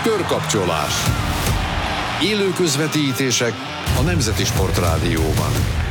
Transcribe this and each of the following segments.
Körkapcsolás. Élő közvetítések a Nemzeti Sportrádióban.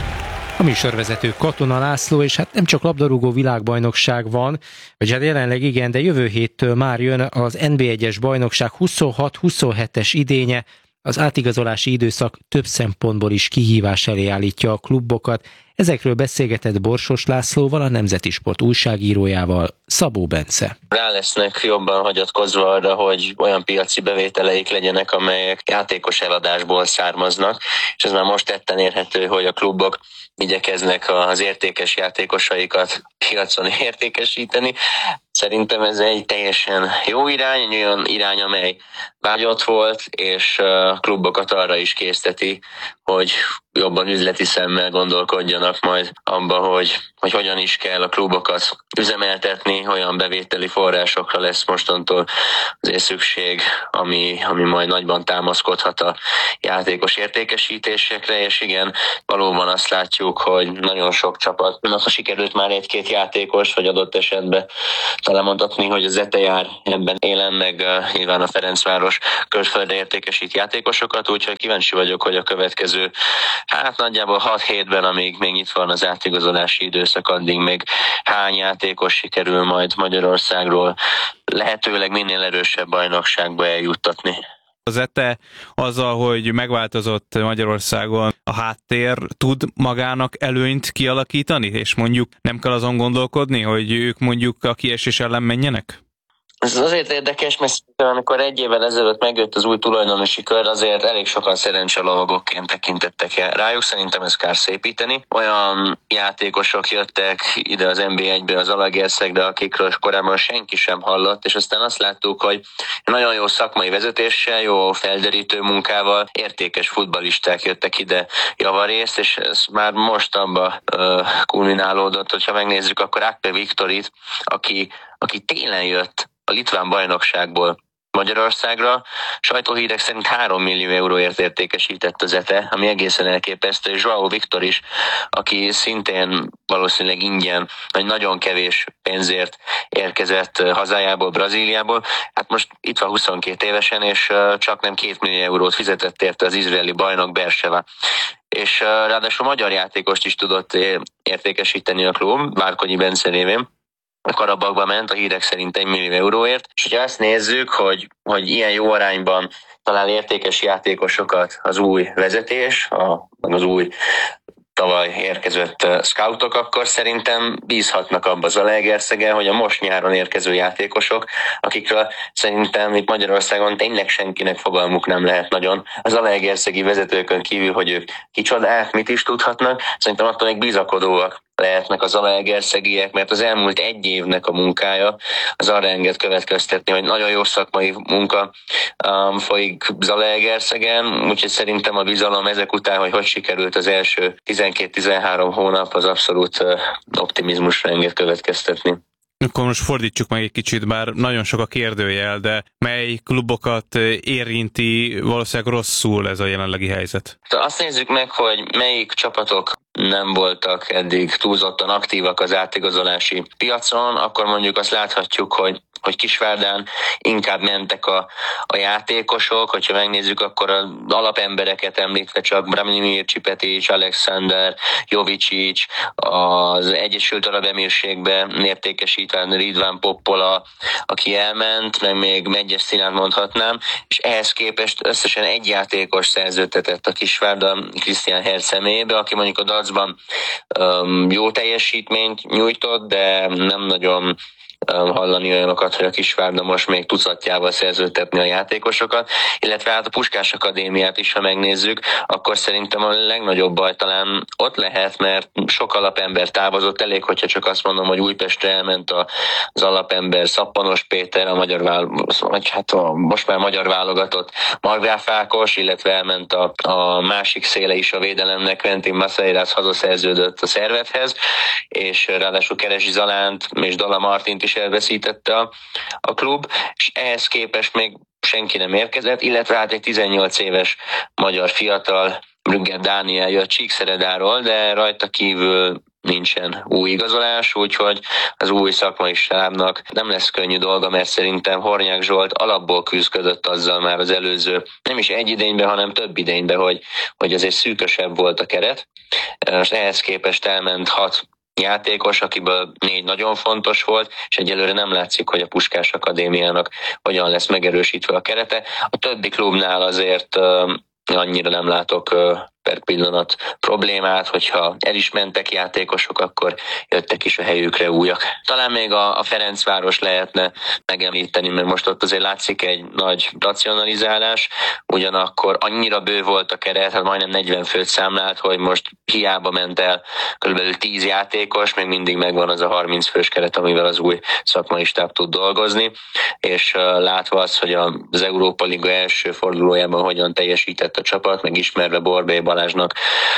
A műsorvezető Katona László, és hát nem csak labdarúgó világbajnokság van, vagy hát jelenleg igen, de jövő héttől már jön az NB1-es bajnokság 26-27-es idénye. Az átigazolási időszak több szempontból is kihívás elé állítja a klubokat. Ezekről beszélgetett Borsos Lászlóval, a Nemzeti Sport újságírójával, Szabó Bence. Rá lesznek jobban hagyatkozva arra, hogy olyan piaci bevételeik legyenek, amelyek játékos eladásból származnak, és ez már most tetten érhető, hogy a klubok igyekeznek az értékes játékosaikat piacon értékesíteni. Szerintem ez egy teljesen jó irány, egy olyan irány, amely vágyott volt, és a klubokat arra is készteti, hogy jobban üzleti szemmel gondolkodjanak majd abba, hogy hogyan is kell a klubokat üzemeltetni, olyan bevételi forrásokra lesz mostantól azért szükség, ami majd nagyban támaszkodhat a játékos értékesítésekre, és igen, valóban azt látjuk, hogy nagyon sok csapatnak sikerült már egy-két játékos, vagy adott esetben talán mondhatni, hogy az ETE jár ebben élen, meg nyilván a Ferencváros külföldre értékesít játékosokat, úgyhogy kíváncsi vagyok, hogy a következő, nagyjából 6 hétben, amíg még nyitva van az átigazolási időszak, addig még hány játékos sikerül majd Magyarországról lehetőleg minél erősebb bajnokságba eljuttatni. Az ETE azzal, hogy megváltozott Magyarországon a háttér, tud magának előnyt kialakítani, és mondjuk nem kell azon gondolkodni, hogy ők mondjuk a kiesés ellen menjenek? Ez azért érdekes, mert amikor 1 évvel ezelőtt megjött az új tulajdonosi kör, azért elég sokan szerencselovagokként tekintettek rájuk, szerintem ezt kell szépíteni. Olyan játékosok jöttek ide az NB1-be, az Zalaegerszegre, akikről korábban senki sem hallott, és aztán azt láttuk, hogy nagyon jó szakmai vezetéssel, jó felderítő munkával értékes futballisták jöttek ide javarészt, és ez már most abba kulminálódott, hogyha megnézzük, akkor Akpe Viktorit, aki télen jött a litván bajnokságból Magyarországra, sajtóhírek szerint 3 millió euróért értékesített az ETE, ami egészen elképesztő, és João Viktor is, aki szintén valószínűleg ingyen, vagy nagyon kevés pénzért érkezett hazájából, Brazíliából. Hát most itt van 22 évesen, és csak nem 2 millió eurót fizetett érte az izraeli bajnok Beersheva. És ráadásul magyar játékost is tudott értékesíteni a klub, Várkonyi Bence névén. A Karabakba ment, a hírek szerint 1 millió euróért, és hogyha azt nézzük, hogy ilyen jó arányban talál értékes játékosokat az új vezetés, meg az új tavaly érkezett scoutok, akkor szerintem bízhatnak abba az Zalaegerszegen, hogy a most nyáron érkező játékosok, akikről szerintem itt Magyarországon tényleg senkinek fogalmuk nem lehet nagyon, az Zalaegerszegi vezetőkön kívül, hogy ők kicsodák, mit is tudhatnak, szerintem attól még bizakodóak lehetnek az zalaegerszegiek, mert az elmúlt 1 évnek a munkája az arra enged következtetni, hogy nagyon jó szakmai munka folyik Zalaegerszegen, úgyhogy szerintem a bizalom ezek után, hogy sikerült az első 12-13 hónap, az abszolút optimizmusra enged következtetni. Akkor most fordítsuk meg egy kicsit, bár nagyon sok a kérdőjel, de mely klubokat érinti valószínűleg rosszul ez a jelenlegi helyzet? Azt nézzük meg, hogy melyik csapatok nem voltak eddig túlzottan aktívak az átigazolási piacon, akkor mondjuk azt láthatjuk, hogy Kisvárdán inkább mentek a játékosok, hogyha megnézzük, akkor az alapembereket említve csak Branimir Csipetic, Alexander, Jovicic, az Egyesült Arab Emírségbe értékesítve Ridván Poppola, aki elment, meg még Megyes Színát mondhatnám, és ehhez képest összesen 1 játékos szerződtetett a Kisvárda, Christian Herz személyébe, aki mondjuk a Dacban jó teljesítményt nyújtott, de nem nagyon hallani olyanokat, hogy a Kisvárda most még tucatjával szerződtetni a játékosokat, illetve hát a Puskás Akadémiát is, ha megnézzük, akkor szerintem a legnagyobb baj talán ott lehet, mert sok alapember távozott, elég, hogyha csak azt mondom, hogy Újpestre elment az alapember Szappanos Péter, most már magyar válogatott Margráf Ákos, illetve elment a másik széle is a védelemnek, Quentin Maceiras hazaszerződött a Szervethez, és ráadásul Keresi Zalánt és Dala Martint is elveszítette a klub, és ehhez képest még senki nem érkezett, illetve hát egy 18 éves magyar fiatal, Brügger Dániel jött Csíkszeredáról, de rajta kívül nincsen új igazolás, úgyhogy az új szakmai stábnak nem lesz könnyű dolga, mert szerintem Hornyák Zsolt alapból küzdött azzal már az előző, nem is egy idényben, hanem több idényben, hogy azért szűkösebb volt a keret. Most ehhez képest elment 6 játékos, akiből 4 nagyon fontos volt, és egyelőre nem látszik, hogy a Puskás Akadémiának hogyan lesz megerősítve a kerete. A többi klubnál azért annyira nem látok per pillanat problémát, hogyha el is mentek játékosok, akkor jöttek is a helyükre újak. Talán még a Ferencváros lehetne megemlíteni, mert most ott azért látszik egy nagy racionalizálás, ugyanakkor annyira bő volt a keret, hát majdnem 40 főt számlált, hogy most hiába ment el kb. 10 játékos, még mindig megvan az a 30 fős keret, amivel az új szakmai stáb tud dolgozni, és látva azt, hogy az Európa Liga első fordulójában hogyan teljesített a csapat, meg ismerve Borbély Balázsnak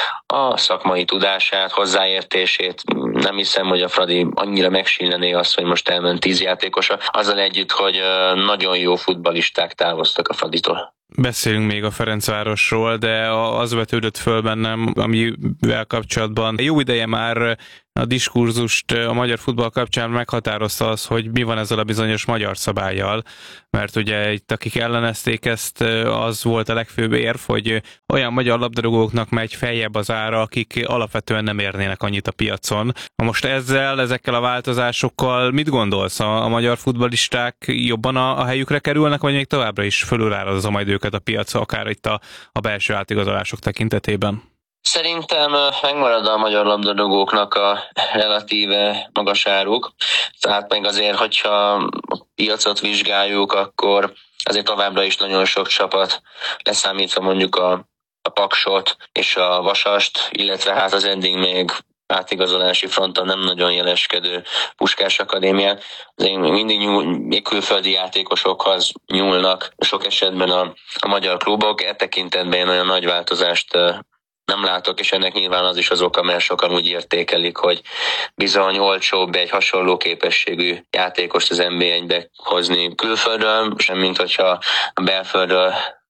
a szakmai tudását, hozzáértését, nem hiszem, hogy a Fradi annyira megsínlené azt, hogy most elment 10 játékosa, azzal együtt, hogy nagyon jó futballisták távoztak a Fraditól. Beszélünk még a Ferencvárosról, de az vetődött föl bennem, amivel kapcsolatban jó ideje már a diskurzust a magyar futball kapcsán meghatározta az, hogy mi van ezzel a bizonyos magyar szabállyal, mert ugye itt akik ellenezték ezt, az volt a legfőbb érv, hogy olyan magyar labdarúgóknak megy feljebb az ára, akik alapvetően nem érnének annyit a piacon. Most ezekkel a változásokkal mit gondolsz? A magyar futballisták jobban a helyükre kerülnek, vagy még továbbra is fölülározza majd őket a piac, akár itt a belső átigazolások tekintetében? Szerintem megmarad a magyar labdarúgóknak a relatíve magas áruk, tehát meg azért, hogyha a piacot vizsgáljuk, akkor azért továbbra is nagyon sok csapat, leszámítva mondjuk a Paksot és a Vasast, illetve hát az eddig még átigazolási fronton nem nagyon jeleskedő Puskás Akadémián, azért mindig külföldi játékosokhoz nyúlnak sok esetben a magyar klubok, e tekintetben én olyan nagy változást nem látok, és ennek nyilván az is az oka, mert sokan úgy értékelik, hogy bizony olcsóbb egy hasonló képességű játékost az NB1-be hozni külföldről, semmint hogyha belföldről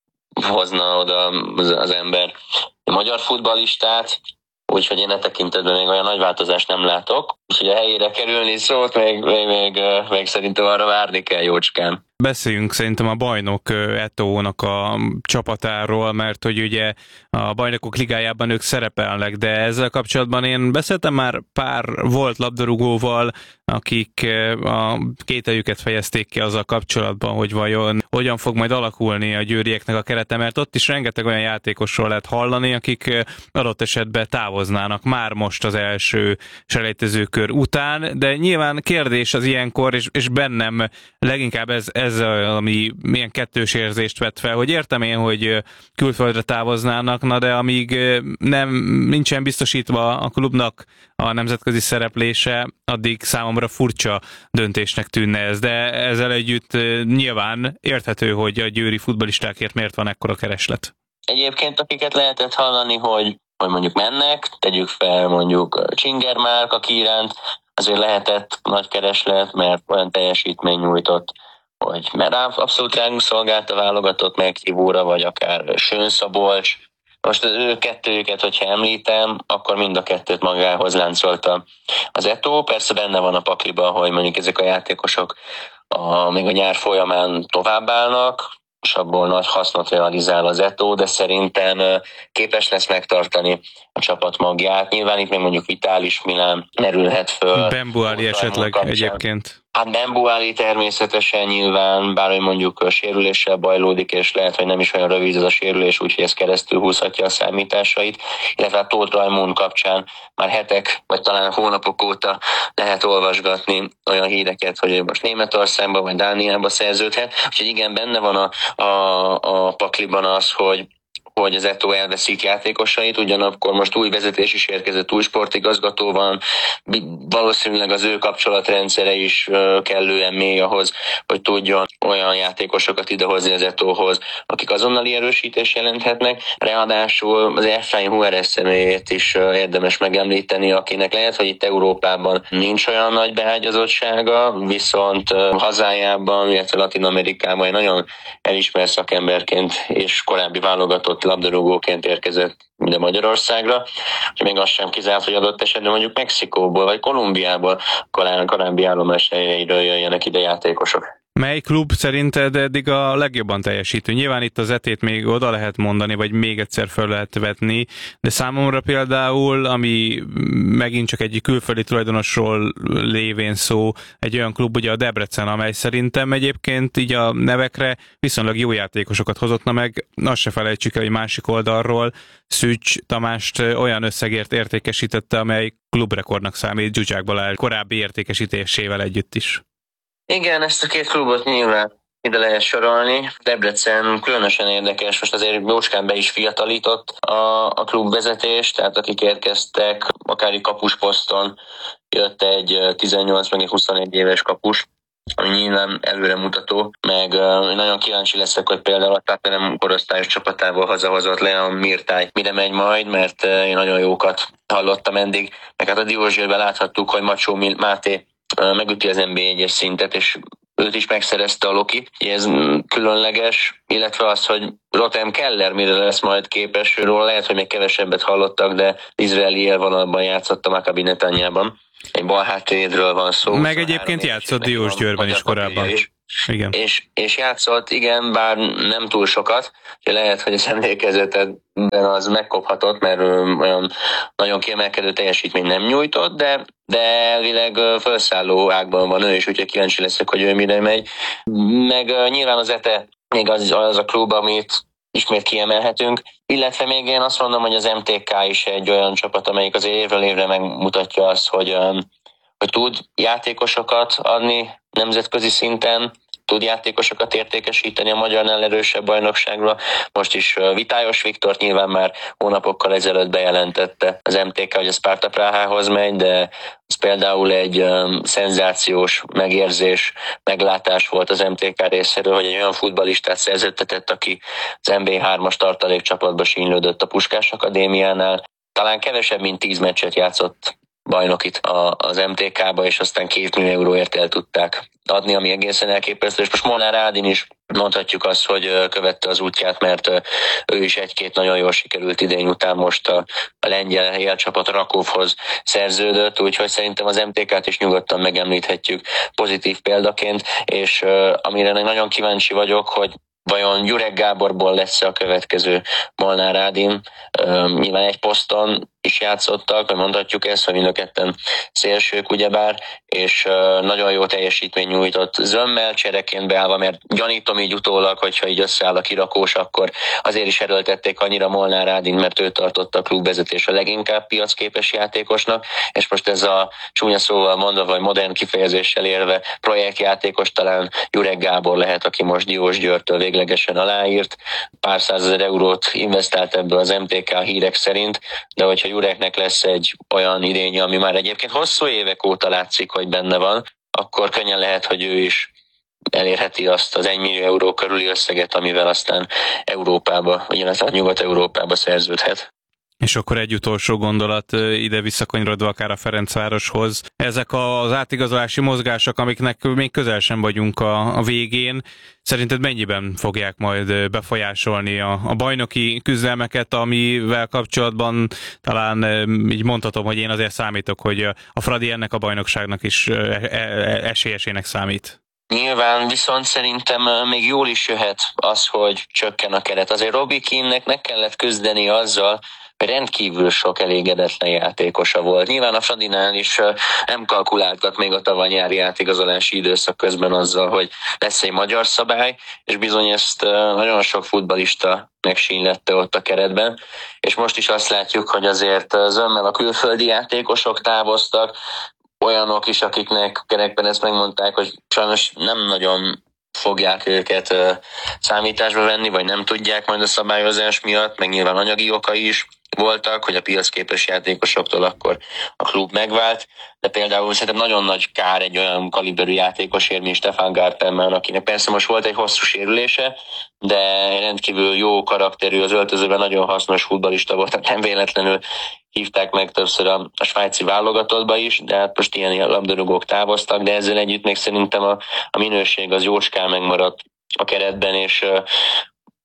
hozna oda az ember a magyar futballistát, úgyhogy én e tekintetben még olyan nagy változást nem látok. Úgyhogy a helyére kerülni szót, még szerintem arra várni kell jócskán. Beszéljünk szerintem a bajnok Etoónak a csapatáról, mert hogy ugye a bajnokok ligájában ők szerepelnek, de ezzel kapcsolatban én beszéltem már pár volt labdarúgóval, akik a kételyüket fejezték ki azzal kapcsolatban, hogy vajon hogyan fog majd alakulni a győrieknek a kerete, mert ott is rengeteg olyan játékosról lehet hallani, akik adott esetben távoznának már most az első selejtezőkör után, de nyilván kérdés az ilyenkor, és bennem leginkább ez ami milyen kettős érzést vett fel, hogy értem én, hogy külföldre távoznának, na de amíg nincsen biztosítva a klubnak a nemzetközi szereplése, addig számomra furcsa döntésnek tűnne ez, de ezzel együtt nyilván érthető, hogy a győri futballistákért miért van ekkora kereslet. Egyébként akiket lehetett hallani, hogy mondjuk mennek, tegyük fel mondjuk Csingermárk, aki iránt azért lehetett nagy kereslet, mert olyan teljesítmény nyújtott, hogy mert abszolút ránk szolgált a válogatott meghívóra, vagy akár Sőn-Szabolcs. Most ő kettőjüket, hogyha említem, akkor mind a kettőt magához láncolta az Etoó. Persze benne van a pakliban, hogy mondjuk ezek a játékosok még a nyár folyamán továbbállnak, és abból nagy hasznot realizál az Etoó, de szerintem képes lesz megtartani a csapat magját. Nyilván itt még mondjuk Vitális Milán merülhet föl. Bembuáli esetleg kapcsán. Egyébként. Hát Bembuáli természetesen nyilván, bár hogy mondjuk a sérüléssel bajlódik, és lehet, hogy nem is olyan rövid ez a sérülés, úgyhogy ez keresztül húzhatja a számításait, illetve a Tóth Rajmund kapcsán már hetek, vagy talán hónapok óta lehet olvasgatni olyan híreket, hogy most Németországban vagy Dániában szerződhet, úgyhogy igen, benne van a pakliban az, hogy az Etoó elveszik játékosait, ugyanakkor most új vezetés is érkezett, új sportigazgató van, valószínűleg az ő kapcsolatrendszere is kellően mély ahhoz, hogy tudjon olyan játékosokat idehozni az Etóhoz, akik azonnali erősítés jelenthetnek. Ráadásul az Efraim Juárez személyét is érdemes megemlíteni, akinek lehet, hogy itt Európában nincs olyan nagy beágyazottsága, viszont hazájában, illetve Latin-Amerikában egy nagyon elismert szakemberként és korábbi válogatott labdarúgóként érkezett ide Magyarországra, hogy még azt sem kizárt, hogy adott esetben mondjuk Mexikóból vagy Kolumbiából korábbi állomáshelyeiről jöjjenek ide játékosok. Mely klub szerinted eddig a legjobban teljesítő? Nyilván itt az Etét még oda lehet mondani, vagy még egyszer fel lehet vetni, de számomra például, ami megint csak egy külföldi tulajdonosról lévén szó, egy olyan klub, ugye a Debrecen, amely szerintem egyébként így a nevekre viszonylag jó játékosokat hozott, meg azt se felejtsük el, hogy másik oldalról Szűcs Tamást olyan összegért értékesítette, amely klubrekordnak számít Zsuzsák Balázs korábbi értékesítésével együtt is. Igen, ezt a két klubot nyilván ide lehet sorolni. Debrecen különösen érdekes, most azért jócskán be is fiatalított a klubvezetés, tehát akik érkeztek, akár kapusposzton jött egy 18 meg egy 21 éves kapus, ami nyilván előremutató, meg nagyon kíváncsi leszek, hogy például a Tottenham korosztályos csapatából hazahozott Leon Mirtály mire megy majd, mert én nagyon jókat hallottam eddig, meg hát a Diósgyőrben láthattuk, hogy Macsó Máté megüti az NB1-es szintet, és őt is megszerezte a Loki. Ez különleges, illetve az, hogy Rotem Keller mire lesz majd képes, róla lehet, hogy még kevesebbet hallottak, de izraeli élvonalban játszott a Maccabi Netanyában. Egy balhátvédről van szó. Meg egyébként játszott Diósgyőrben is korábban. Igen. És játszott, igen, bár nem túl sokat, és lehet, hogy az emlékezetedben az megkophatott, mert olyan nagyon kiemelkedő teljesítmény nem nyújtott, de elvileg felszálló ágban van ő is, úgyhogy kíváncsi leszek, hogy ő mire megy. Meg nyilván az ETE még az a klub, amit ismét kiemelhetünk, illetve még én azt mondom, hogy az MTK is egy olyan csapat, amelyik azért évről évre megmutatja azt, hogy tud játékosokat adni nemzetközi szinten, tud játékosokat értékesíteni a magyarnál erősebb bajnokságra. Most is Vitályos Viktort nyilván már hónapokkal ezelőtt bejelentette az MTK, hogy a Sparta Prahához megy, de ez például egy szenzációs megérzés, meglátás volt az MTK részéről, hogy egy olyan futballistát szerződtetett, aki az NB3-as tartalékcsapatba sínylődött a Puskás Akadémiánál. Talán kevesebb, mint 10 meccset játszott bajnokit az MTK-ba, és aztán 2 millió euróért el tudták adni, ami egészen elképesztő. És most Molnár Ádin is mondhatjuk azt, hogy követte az útját, mert ő is egy-két nagyon jól sikerült idény után most a lengyel jelcsapat Rakovhoz szerződött, úgyhogy szerintem az MTK-t is nyugodtan megemlíthetjük pozitív példaként, és amire nagyon kíváncsi vagyok, hogy vajon Jurek Gáborból lesz a következő Molnár Ádin. Nyilván egy poszton is játszottak, vagy mondhatjuk ezt, hogy mind a ketten szélsők ugyebár, és nagyon jó teljesítmény nyújtott zömmel csereként beállva, mert gyanítom így utólag, hogyha így összeáll a kirakós, akkor azért is erőltették annyira Molnár Ádin, mert ő tartotta a klubvezetés a leginkább piacképes játékosnak, és most ez a csúnya szóval mondva, vagy modern kifejezéssel érve projektjátékos talán Jurek Gábor lehet, aki most Diósgyőrtől véglegesen aláírt. Pár százezer eurót investált ebből az MTK hírek szerint, de hogyha Jureknek lesz egy olyan idénye, ami már egyébként hosszú évek óta látszik, hogy benne van, akkor könnyen lehet, hogy ő is elérheti azt az 1 millió euró körüli összeget, amivel aztán Európába, vagy illetve Nyugat-Európába szerződhet. És akkor egy utolsó gondolat ide visszakanyarodva akár a Ferencvároshoz. Ezek az átigazolási mozgások, amiknek még közel sem vagyunk a végén, szerinted mennyiben fogják majd befolyásolni a bajnoki küzdelmeket, amivel kapcsolatban talán így mondhatom, hogy én azért számítok, hogy a Fradi ennek a bajnokságnak is esélyesének számít. Nyilván, viszont szerintem még jól is jöhet az, hogy csökken a keret. Azért Robbie Keane-nek meg kellett küzdeni azzal, rendkívül sok elégedetlen játékosa volt. Nyilván a Fradinál is nem kalkuláltak még a tavaly nyári átigazolási időszak közben azzal, hogy lesz egy magyar szabály, és bizony ezt nagyon sok futballista megsínylette ott a keretben, és most is azt látjuk, hogy azért zömmel a külföldi játékosok távoztak, olyanok is, akiknek kerekben ezt megmondták, hogy sajnos nem nagyon fogják őket számításba venni, vagy nem tudják majd a szabályozás miatt, meg nyilván anyagi okai is voltak, hogy a piacképes játékosoktól akkor a klub megvált, de például szerintem nagyon nagy kár egy olyan kaliberű játékosért, mint Stefan Gartenmann, akinek persze most volt egy hosszú sérülése, de rendkívül jó karakterű, az öltözőben nagyon hasznos futballista volt, tehát nem véletlenül hívták meg többször a svájci válogatottba is, de hát most ilyen labdarúgók távoztak, de ezzel együtt még szerintem a minőség az jócskán megmaradt a keretben, és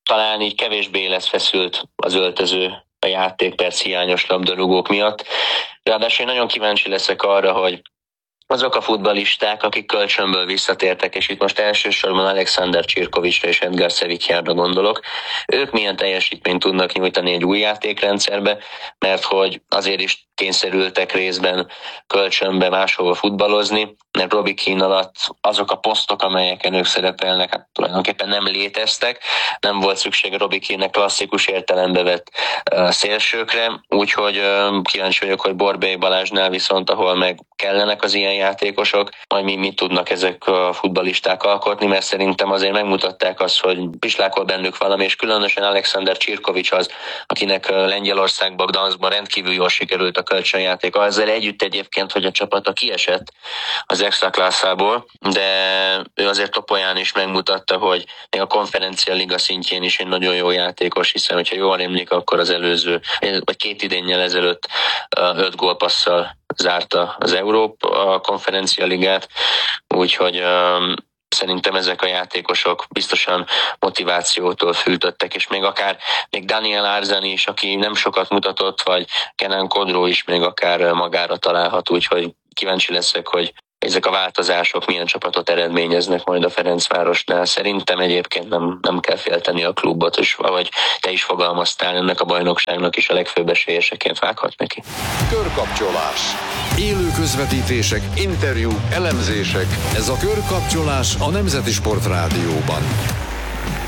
talán így kevésbé lesz feszült az öltöző a játékperc hiányos labdarúgók miatt. Ráadásul én nagyon kíváncsi leszek arra, hogy azok a futballisták, akik kölcsönből visszatértek, és itt most elsősorban Alexander Csirkovicsra és Edgar Szevicjárra gondolok, ők milyen teljesítményt tudnak nyújtani egy új játékrendszerbe, mert hogy azért is kényszerültek részben kölcsönbe máshova futballozni, mert Robbie Keane alatt azok a posztok, amelyeken ők szerepelnek, hát tulajdonképpen nem léteztek, nem volt szükség Robbie Keane-nek klasszikus értelembe vett szélsőkre, úgyhogy kíváncsi vagyok, hogy Borbély Balázsnál viszont, ahol meg kellenek az ilyen játékosok, majd mit tudnak ezek a futballisták alkotni, mert szerintem azért megmutatták azt, hogy pislákol bennük valami, és különösen Alexander Csirkovics az, akinek Lengyelországban, Gdanskban rendkívül jól sikerült a kölcsönjátéka. Ezzel együtt egyébként, hogy a csapata kiesett az extraklasszából, de ő azért Topolyán is megmutatta, hogy még a konferencia liga szintjén is egy nagyon jó játékos, hiszen hogyha jól emlék, akkor az előző, vagy 2 idénnyel ezelőtt 5 gólpasszal zárta az Európa konferencia ligát, úgyhogy szerintem ezek a játékosok biztosan motivációtól fűtöttek, és még akár még Daniel Arzani is, aki nem sokat mutatott, vagy Kenan Kodró is még akár magára találhat, úgyhogy kíváncsi leszek, hogy ezek a változások milyen csapatot eredményeznek majd a Ferencvárosnál. Szerintem egyébként nem kell félteni a klubot, és ahogy te is fogalmaztál, ennek a bajnokságnak is a legfőbb esélyeseként vághat neki. Körkapcsolás. Élő közvetítések, interjú, elemzések. Ez a Körkapcsolás a Nemzeti Sport Rádióban.